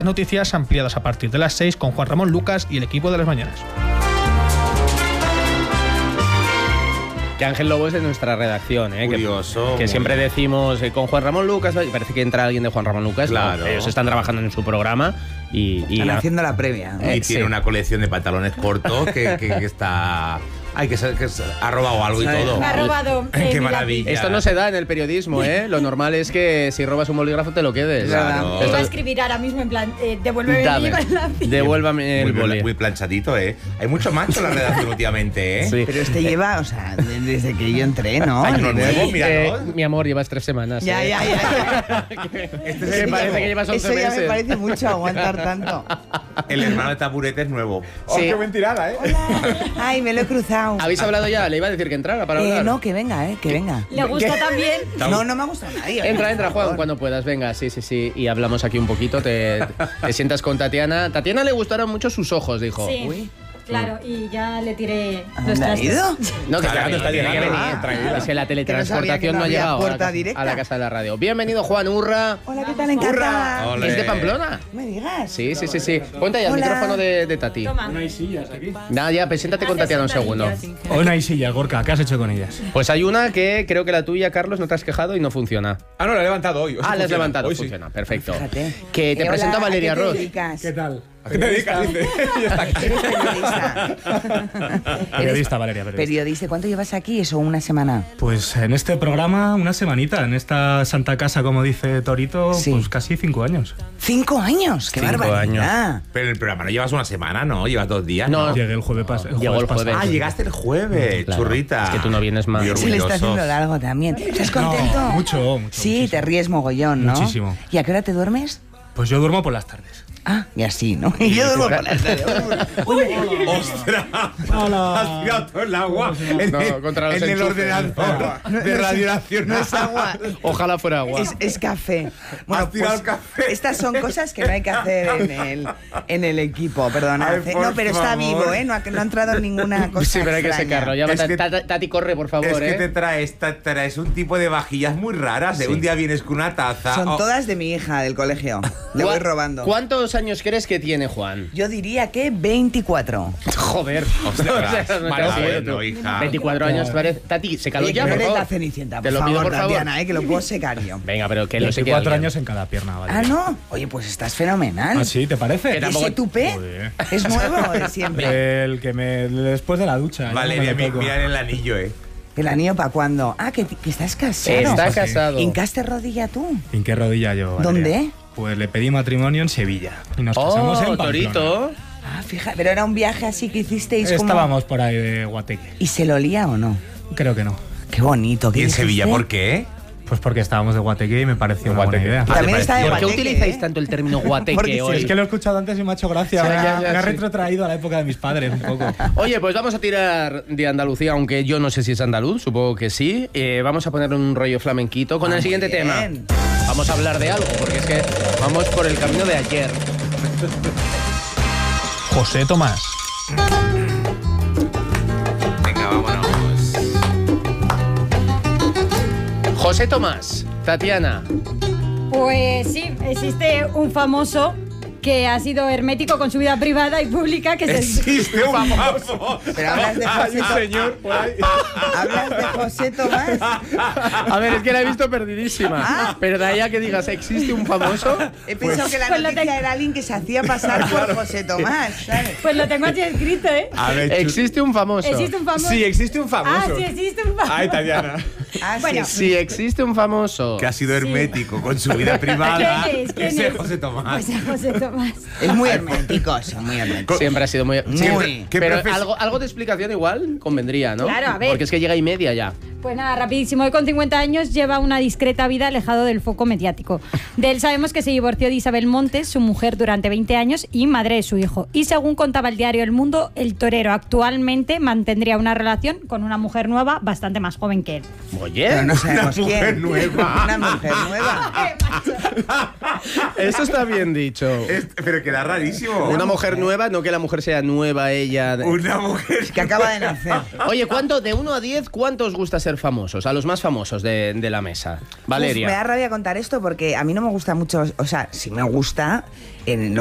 Noticias ampliadas a partir de las 6 con Juan Ramón Lucas y el equipo de las mañanas. Que Ángel Lobo es de nuestra redacción, Curioso, que siempre decimos con Juan Ramón Lucas, y parece que entra alguien de Juan Ramón Lucas. Claro. Ellos están trabajando en su programa y están haciendo la previa. Y tiene una colección de pantalones cortos que está... Ay, que ha robado algo y todo. Me ha robado. Qué maravilla. Esto no se da en el periodismo, ¿eh? Lo normal es que si robas un bolígrafo te lo quedes. Claro. Iba a escribir ahora mismo en plan, devuélveme el lápiz. Devuélvame el boli. Muy planchadito, ¿eh? Hay mucho macho en la redacción últimamente, ¿eh? Sí. Pero este lleva, o sea, desde que yo entré, ¿no? Hay uno nuevo, míralo. Mi amor, llevas 3 semanas. Ya. Este es que parece que llevas 11 Eso ya meses. me parece mucho aguantar tanto. El hermano de Taburete es nuevo. Sí. ¡Qué buen tirada, eh! Ay, me lo he cruzado. ¿Habéis hablado ya? Le iba a decir que entrara para hablar. No, que venga, que venga. ¿Le gusta también? No me ha gustado nadie. Entra, Juan, cuando puedas. Venga, sí. Y hablamos aquí un poquito. Te sientas con Tatiana. Tatiana le gustaron mucho sus ojos, dijo. Sí. Uy. Claro, y ya le tiré ¿Dónde los ha trastes. ido? No, que Claro, está tiene que venir, tranquila. Es que la Que no teletransportación no ha había llegado puerta directa. a la casa de la radio. Bienvenido, Juan Urra. Hola, ¿qué tal? Encantada. Ole. ¿Es de Pamplona? ¿Me digas? Sí. Ponte ya el Hola. micrófono de Tati. Toma. No hay sillas aquí. Nada, ya, preséntate con Tatiana un segundo. Hoy no hay sillas, Gorka. ¿Qué has hecho con ellas? Pues hay una que creo que la tuya, Carlos, no te has quejado y no funciona. Ah, no, la he levantado hoy. La has levantado, Hoy sí. funciona. Perfecto. Fíjate. Que te presento a hola, Valeria ¿a qué te Ross. dedicas? ¿Qué tal? ¿A qué te dedicas? Dice. Ya está aquí. Eres periodista. Periodista, Valeria, periodista. Periodista. ¿Cuánto llevas aquí? ¿Eso una semana? Pues en este programa, una semanita. En esta santa casa, como dice Torito, Sí. pues casi 5 años. 5 años. ¡Qué 5 barbaridad! Pero en el programa no llevas una semana, ¿no? Llevas 2 días. No. Llegué el jueves pasado. Llegó el jueves. Ah, llegaste el jueves, Claro. churrita. Es que tú no vienes más. Muy Se le está haciendo orgullosos. largo también. ¿Estás contento? No, mucho. Sí, muchísimo. te ríes mogollón, ¿no? Muchísimo. ¿Y a qué hora te duermes? Pues yo duermo por las tardes. Ah, y así, ¿no? Y yo duermo por las tardes. ¡Ostras! Has tirado todo el agua No, contra los en el enchufes. ordenador de Radio Nacional. No es agua. Ojalá fuera agua. Es café. Has tirado el café. Estas son cosas que no hay que hacer en el equipo, perdona. Ay, por No, pero está favor. vivo, ¿eh? No ha entrado ninguna cosa Sí, pero hay que extraña. secarlo. Ya, Es que- Tati, corre, por favor, Es que te traes un tipo de vajillas muy raras. Sí. Un día vienes con una taza. Son Oh, todas de mi hija del colegio. Le voy robando. ¿Cuántos años crees que tiene Juan? Yo diría que 24. Joder. Ostras, No te vale, has ido bueno, tú. hija. 24 años parece. Tati, sécalo Oye, ya, que no por eres favor. la Cenicienta, Te por lo favor, pido, por favor. Tatiana, que lo puedo secar yo. Venga, pero que lo seque 24 alguien. años en cada pierna, Valeria. Ah, ¿no? Oye, pues estás fenomenal. ¿Ah, sí? ¿Te parece? Que tampoco- ¿Ese tupé Joder. es nuevo o de siempre? El que me... Después de la ducha. ya Valeria, me lo toco. mira el anillo, ¿eh? ¿El anillo para cuándo? Ah, que estás casado. Está Sí. casado. ¿Hincaste rodilla tú? ¿En qué rodilla yo, Valeria? ¿Dónde? Pues le pedí matrimonio en Sevilla. Y nos casamos en Pamplona. Torito. Ah, fíjate, pero era un viaje así que hicisteis como... Estábamos por ahí de Guateque. ¿Y se lo olía o no? Creo que no. Qué bonito. ¿Qué ¿Y en dijiste? Sevilla por qué? Pues porque estábamos de Guateque y me pareció una buena idea. Y también está de ¿Por qué Guateque, utilizáis ¿eh? tanto el término guateque Porque hoy? Es que lo he escuchado antes y me ha hecho gracia. Sí, me ya, ha sí. retrotraído a la época de mis padres un poco. Oye, pues vamos a tirar de Andalucía, aunque yo no sé si es andaluz, supongo que sí. Vamos a poner un rollo flamenquito con Ah, el siguiente muy tema. bien. Vamos a hablar de algo, porque es que vamos por el camino de ayer. José Tomás. Venga, vámonos. José Tomás, Tatiana. Pues sí, existe un famoso que ha sido hermético con su vida privada y pública, que es el... Existe un famoso. Pero hablas de José Tomás. por ahí. ¿Hablas de José Tomás? A ver, es que la he visto perdidísima. Pero de ahí a que digas, ¿existe un famoso? He pensado que la Pues lo noticia tengo. era alguien que se hacía pasar por José Tomás, ¿sabes? Pues lo tengo aquí escrito, ¿eh? A ver, ¿Existe un famoso? Existe un famoso... Sí, existe un famoso. Ah, sí, existe un famoso. Ay, Tatiana. Ah, sí. Bueno. Si existe un famoso. que ha sido hermético con su vida privada. ¿Quién es? ¿Quién Ese es? José Tomás. Pues a José Tomás. Es muy hermético, sí, muy hermético. Siempre ha sido muy... Muy. ¿Qué Pero profes- algo de explicación igual convendría, ¿no? Claro, a ver. Porque es que llega y media ya. Pues nada, rapidísimo. Hoy con 50 años lleva una discreta vida alejado del foco mediático. De él sabemos que se divorció de Isabel Montes, su mujer, durante 20 años y madre de su hijo. Y según contaba el diario El Mundo, el torero actualmente mantendría una relación con una mujer nueva bastante más joven que él. Oye, Pero no sabemos Una mujer quién. nueva. Una mujer nueva. eso está bien dicho. Pero queda rarísimo. Una mujer nueva, no que la mujer sea nueva ella. Una mujer. Que acaba de nacer. Oye, ¿cuánto? De 1 a 10, ¿cuánto os gusta ser ser famosos, a los más famosos de la mesa. Valeria. Me da rabia contar esto porque a mí no me gusta mucho, o sea, sí me gusta,